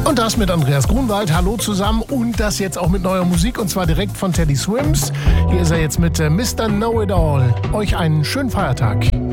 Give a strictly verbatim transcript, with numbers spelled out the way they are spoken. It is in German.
Und das mit Andreas Grunwald. Hallo zusammen und das jetzt auch mit neuer Musik und zwar direkt von Teddy Swims. Hier ist er jetzt mit Mister Know-It-All. Euch einen schönen Feiertag.